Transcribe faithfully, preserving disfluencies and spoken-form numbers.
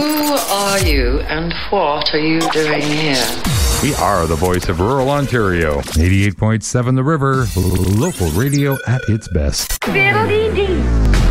Who are you and what are you doing here? We are the voice of rural Ontario. eighty-eight point seven The River, local radio at its best. Fiddle-dee-dee.